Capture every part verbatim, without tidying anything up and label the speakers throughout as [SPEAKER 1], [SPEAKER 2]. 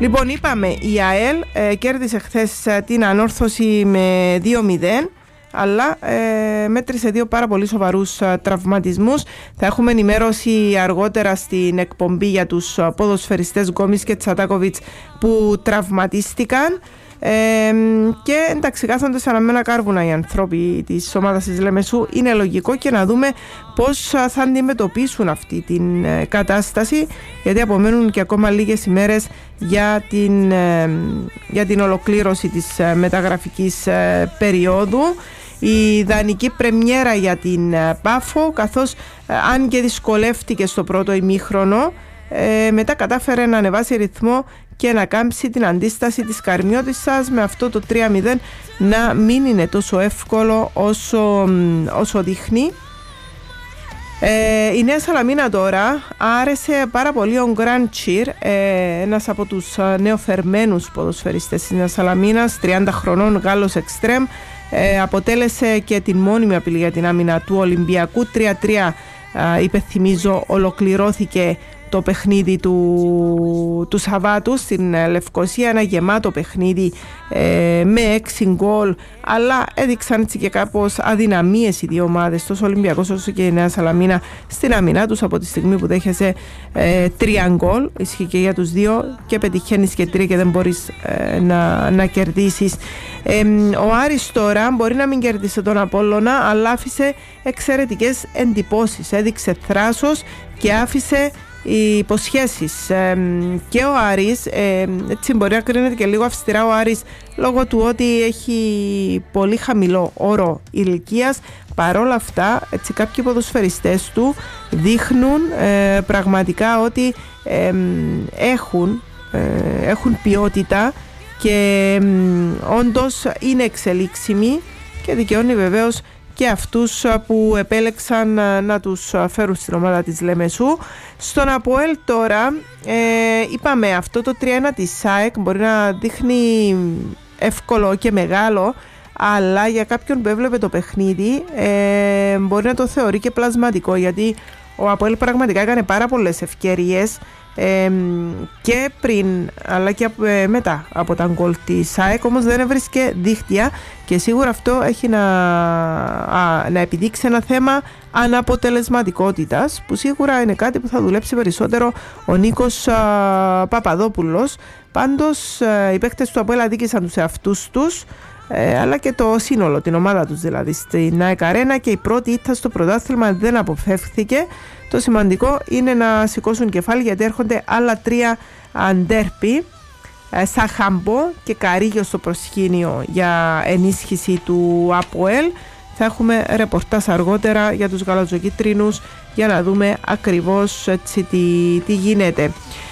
[SPEAKER 1] Λοιπόν, είπαμε, η ΑΕΛ ε, κέρδισε χθες ε, την Ανόρθωση με δύο μηδέν, αλλά ε, μέτρησε δύο πάρα πολύ σοβαρούς ε, τραυματισμούς. Θα έχουμε ενημέρωση αργότερα στην εκπομπή για τους ε, ποδοσφαιριστές Γκόμης και Τσατάκοβιτς που τραυματίστηκαν. Ε, και εντάξει, κάθονται σαν αμένα κάρβουνα οι ανθρώποι της ομάδας της Λεμεσού. Είναι λογικό, και να δούμε πώς θα αντιμετωπίσουν αυτή την ε, κατάσταση, γιατί απομένουν και ακόμα λίγες ημέρες για την, ε, για την ολοκλήρωση της ε, μεταγραφικής ε, περίοδου. Η ιδανική πρεμιέρα για την ε, Πάφο, καθώς ε, αν και δυσκολεύτηκε στο πρώτο ημίχρονο, ε, μετά κατάφερε να ανεβάσει ρυθμό και να κάμψει την αντίσταση της Καρμιώτισσας, με αυτό το τρία μηδέν να μην είναι τόσο εύκολο όσο, όσο δείχνει. Ε, η Νέα Σαλαμίνα τώρα άρεσε πάρα πολύ ο Γκράντσιρ, ε, ένας από τους νεοφερμένους ποδοσφαιριστές της Νέας Σαλαμίνας, τριάντα χρονών, Γάλλος εξτρέμ, ε, αποτέλεσε και την μόνιμη απειλή για την άμυνα του Ολυμπιακού. τρία τρία, ε, υπενθυμίζω, ολοκληρώθηκε το παιχνίδι του, του Σαββάτου στην Λευκοσία, ένα γεμάτο παιχνίδι ε, με έξι γκολ, αλλά έδειξαν έτσι και κάπως αδυναμίες οι δύο ομάδες, τόσο ο Ολυμπιακός όσο και η Νέα Σαλαμίνα, στην αμυνά τους από τη στιγμή που δέχεσαι ε, τρία γκολ. Ισχύει και για τους δύο, και πετυχαίνεις και τρία και δεν μπορείς ε, να, να κερδίσεις. Ε, ο Άρης τώρα μπορεί να μην κερδίσει τον Απόλλωνα, αλλά άφησε εξαιρετικές εντυπώσεις, έδειξε θράσος και άφησε οι υποσχέσεις, ε, και ο Άρης, ε, έτσι μπορεί να κρίνεται και λίγο αυστηρά ο Άρης λόγω του ότι έχει πολύ χαμηλό όρο ηλικίας. Παρόλα αυτά, έτσι, κάποιοι ποδοσφαιριστές του δείχνουν ε, πραγματικά ότι ε, έχουν, ε, έχουν ποιότητα και ε, όντως είναι εξελίξιμοι, και δικαιώνει βεβαίως και αυτούς που επέλεξαν να τους φέρουν στην ομάδα της Λεμεσού. Στον ΑΠΟΕΛ τώρα, ε, είπαμε, αυτό το τρία ένα της ΣΑΕΚ μπορεί να δείχνει εύκολο και μεγάλο, αλλά για κάποιον που έβλεπε το παιχνίδι ε, μπορεί να το θεωρεί και πλασματικό, γιατί ο ΑΠΟΕΛ πραγματικά έκανε πάρα πολλές ευκαιρίες ε, και πριν αλλά και ε, μετά από τα γκολ της ΣΑΕΚ, όμως δεν έβρισκε δίχτυα, και σίγουρα αυτό έχει να, α, να επιδείξει ένα θέμα αναποτελεσματικότητας, που σίγουρα είναι κάτι που θα δουλέψει περισσότερο ο Νίκος α, Παπαδόπουλος. Πάντως α, οι παίκτες του ΑΠΟΕΛ αδίκησαν τους εαυτούς τους, ε, αλλά και το σύνολο, την ομάδα τους δηλαδή, στην ΑΕΚ Αρένα, και η πρώτη ήττα στο πρωτάθλημα δεν αποφεύθηκε. Το σημαντικό είναι να σηκώσουν κεφάλι, γιατί έρχονται άλλα τρία ντέρπι, ε, Σαχαμπό και Καρίγιο στο προσκήνιο για ενίσχυση του ΑΠΟΕΛ. Θα έχουμε ρεπορτάζ αργότερα για τους γαλατζοκίτρινους, για να δούμε ακριβώς έτσι τι, τι γίνεται.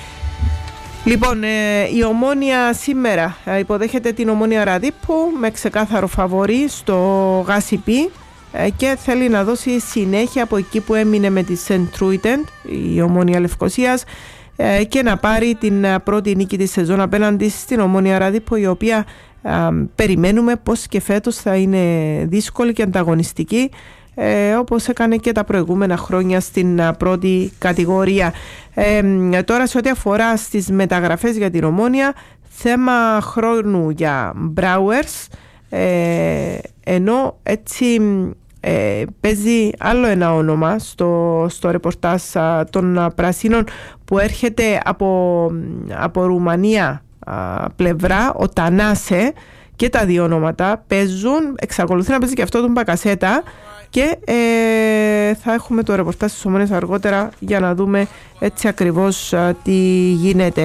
[SPEAKER 1] Λοιπόν, ε, η Ομόνοια σήμερα ε, υποδέχεται την Ομόνοια Ραδίππου με ξεκάθαρο φαβορί στο Γάσιπι, ε, και θέλει να δώσει συνέχεια από εκεί που έμεινε με τη Σεντ Τρούιτεντ, η Ομόνοια Λευκωσίας, ε, και να πάρει την πρώτη νίκη της σεζόν απέναντι στην Ομόνοια Ραδίππου, η οποία ε, περιμένουμε πως και φέτος θα είναι δύσκολη και ανταγωνιστική, Ε, όπως έκανε και τα προηγούμενα χρόνια στην uh, πρώτη κατηγορία. Ε, τώρα, σε ό,τι αφορά στις μεταγραφές για την Ομόνοια, θέμα χρόνου για Μπράουερς, ε, ενώ έτσι ε, παίζει άλλο ένα όνομα στο, στο ρεπορτάζ uh, των uh, Πρασίνων, που έρχεται από, από Ρουμανία uh, πλευρά, ο Τανάσε, και τα δύο ονόματα παίζουν. Εξακολουθεί να παίζει και αυτό τον Μπακασέτα, και ε, θα έχουμε το ρεπορτάζ στις Ομόνες αργότερα για να δούμε έτσι ακριβώς α, τι γίνεται.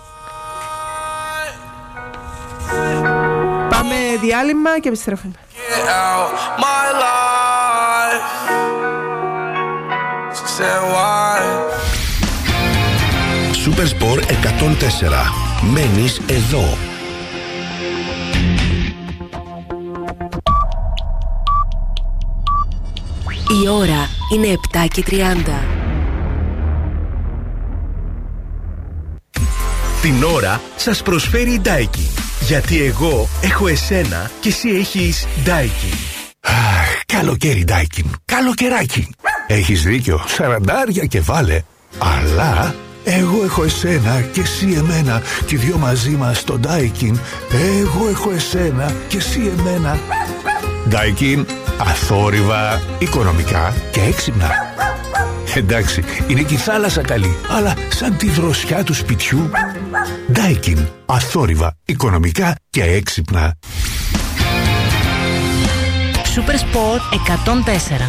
[SPEAKER 1] Πάμε διάλειμμα και επιστρέφουμε.
[SPEAKER 2] Σούπερ εκατόν τέσσερα. Μένεις εδώ.
[SPEAKER 3] Η ώρα είναι επτά και τριάντα.
[SPEAKER 2] Την ώρα σας προσφέρει η Daikin. Γιατί εγώ έχω εσένα και εσύ έχεις Daikin. Αχ, καλοκαίρι Daikin. Καλοκαιράκι. Έχεις δίκιο, σαραντάρια και βάλε. Αλλά
[SPEAKER 4] Εγώ έχω εσένα και εσύ εμένα και οι δυο μαζί μας στο Daikin. Εγώ έχω εσένα και εσύ εμένα. Daikin, αθόρυβα, οικονομικά και έξυπνα. Εντάξει, είναι και η θάλασσα καλή, αλλά σαν τη δροσιά του σπιτιού. Daikin, αθόρυβα, οικονομικά και έξυπνα.
[SPEAKER 5] Super Sport εκατόν τέσσερα.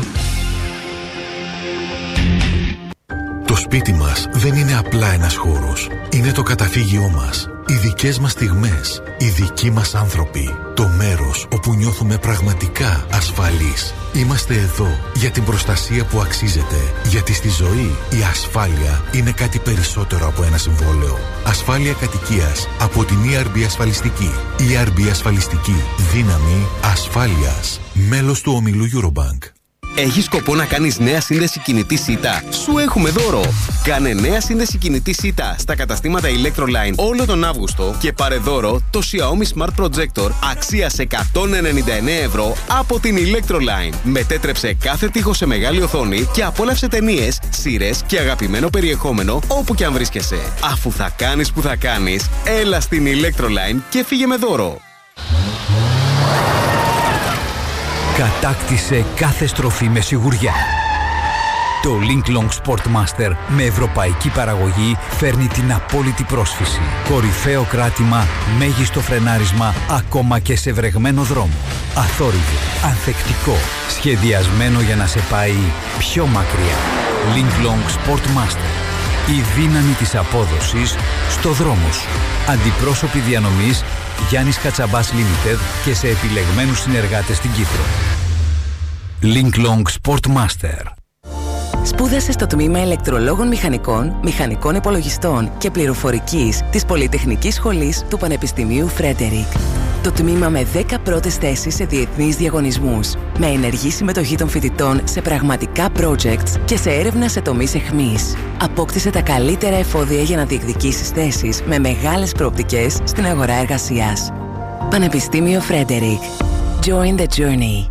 [SPEAKER 6] Το σπίτι μας δεν είναι απλά ένας χώρος. Είναι το καταφύγιό μας. Οι δικές μας στιγμές. Οι δικοί μας άνθρωποι. Το μέρος όπου νιώθουμε πραγματικά ασφαλείς. Είμαστε εδώ για την προστασία που αξίζεται. Γιατί στη ζωή η ασφάλεια είναι κάτι περισσότερο από ένα συμβόλαιο. Ασφάλεια κατοικίας από την ι αρ μπι Ασφαλιστική. ι αρ μπι Ασφαλιστική. Δύναμη ασφάλειας. Μέλος του ομιλού Eurobank.
[SPEAKER 7] Έχεις σκοπό να κάνεις νέα σύνδεση κινητή σίτα? Σου έχουμε δώρο! Κάνε νέα σύνδεση κινητή σίτα στα καταστήματα Electroline όλο τον Αύγουστο και πάρε δώρο το Xiaomi Smart Projector αξίας εκατόν ενενήντα εννέα ευρώ από την Electroline. Μετέτρεψε κάθε τοίχο σε μεγάλη οθόνη και απόλαυσε ταινίες, σειρές και αγαπημένο περιεχόμενο όπου και αν βρίσκεσαι. Αφού θα κάνεις που θα κάνεις, έλα στην Electroline και φύγε με δώρο!
[SPEAKER 8] Κατάκτησε κάθε στροφή με σιγουριά. Το Linklong Sportmaster με ευρωπαϊκή παραγωγή φέρνει την απόλυτη πρόσφυση. Κορυφαίο κράτημα, μέγιστο φρενάρισμα, ακόμα και σε βρεγμένο δρόμο. Αθόρυβο, ανθεκτικό, σχεδιασμένο για να σε πάει πιο μακριά. Linklong Sportmaster. Η δύναμη της απόδοσης στο δρόμο σου. Αντιπρόσωποι διανομής Γιάννης Κατσαμπάς Limited και σε επιλεγμένους συνεργάτες στην Κύπρο. Linklong Sportmaster.
[SPEAKER 3] Σπούδασε στο τμήμα ηλεκτρολόγων μηχανικών, μηχανικών υπολογιστών και πληροφορικής της Πολυτεχνικής Σχολής του Πανεπιστημίου Φρέντερικ. Το τμήμα με δέκα πρώτες θέσεις σε διεθνείς διαγωνισμούς, με ενεργή συμμετοχή των φοιτητών σε πραγματικά projects και σε έρευνα σε τομείς αιχμής. Απόκτησε τα καλύτερα εφόδια για να διεκδικήσεις θέσεις με μεγάλες προοπτικές στην αγορά εργασίας. Πανεπιστήμιο Φρέντερικ. Join the journey.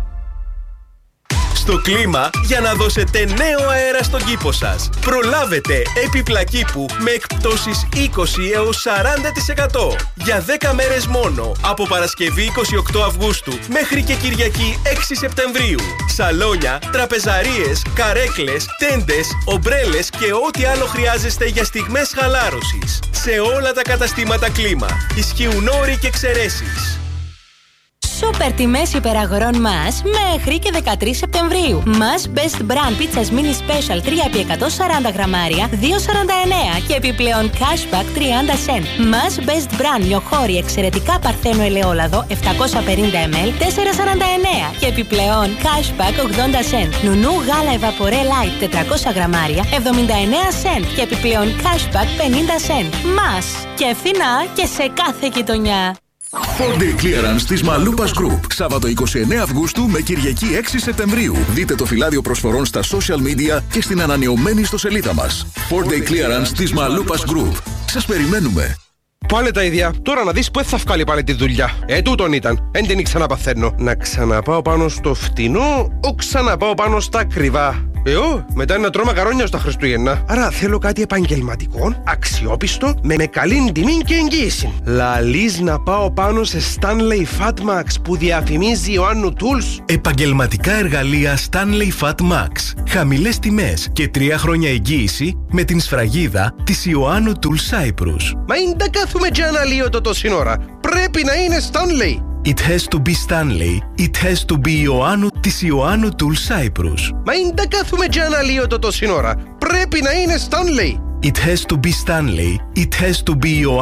[SPEAKER 2] Στο κλίμα για να δώσετε νέο αέρα στον κήπο σας. Προλάβετε έπιπλα κήπου με εκπτώσεις είκοσι έως σαράντα τοις εκατό για δέκα μέρες μόνο από Παρασκευή είκοσι οκτώ Αυγούστου μέχρι και Κυριακή έξι Σεπτεμβρίου. Σαλόνια, τραπεζαρίες, καρέκλες, τέντες, ομπρέλες και ό,τι άλλο χρειάζεστε για στιγμές χαλάρωσης. Σε όλα τα καταστήματα κλίμα. Ισχύουν όροι και εξαιρέσεις.
[SPEAKER 5] Σούπερ τιμές υπεραγορών μας μέχρι και δεκατρείς Σεπτεμβρίου. Μας Best Brand Pizzas Mini Special τρία επί εκατόν σαράντα γραμμάρια δύο σαράντα εννέα και επιπλέον cashback τριάντα σεντ. Μας Best Brand Λιοχώρι εξαιρετικά παρθένο ελαιόλαδο επτακόσια πενήντα μιλιλίτρα τέσσερα σαράντα εννέα και επιπλέον cashback ογδόντα σεντ. Νουνού γάλα Evapore Light τετρακόσια γραμμάρια εβδομήντα εννέα σεντ και επιπλέον cashback πενήντα σεντ. Μας και φθηνά και σε κάθε γειτονιά.
[SPEAKER 4] φορ ντέι Clearance της Μαλούπας Group. Σάββατο είκοσι εννέα Αυγούστου με Κυριακή έξι Σεπτεμβρίου. Δείτε το φυλάδιο προσφορών στα social media και στην ανανεωμένη ιστοσελίδα μας. φορ ντέι Clearance της Μαλούπας Group. Σας περιμένουμε.
[SPEAKER 9] Πάλι τα ίδια. Τώρα να δεις που θα βγάλει πάλι τη δουλειά. Ε, τούτον ήταν. Εν την ξαναπαθαίνω. Να ξαναπάω πάνω στο φτηνό, ή ξαναπάω πάνω στα ακριβά. Εγώ, μετά να τρώω μακαρόνια στα Χριστούγεννα. Άρα θέλω κάτι επαγγελματικό, αξιόπιστο, με, με καλή τιμή και εγγύηση. Λαλείς να πάω πάνω σε Stanley Fatmax που διαφημίζει Ιωάννου Tools.
[SPEAKER 2] Επαγγελματικά εργαλεία Stanley Fatmax. Χαμηλές τιμές και τρία χρόνια εγγύηση με την σφραγίδα της Ιωάννου Tools Cyprus.
[SPEAKER 9] Μα είναι τα κάθουμε και αναλύωτο το σύνορα. Πρέπει να είναι Stanley.
[SPEAKER 2] It has to be Stanley. It has to be Ιωάννου της Ιωάννου Tools Cyprus.
[SPEAKER 9] Μα είναι τα κάθουμε και αναλύωτο το σύνορα. Πρέπει να είναι Stanley.
[SPEAKER 2] It has to be Stanley. It has to be Ιωάννου